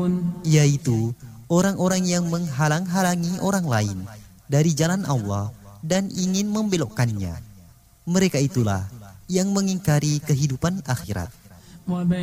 yaitu orang-orang yang menghalang-halangi orang lain dari jalan Allah dan ingin membelokkannya. Mereka itulah yang mengingkari kehidupan akhirat.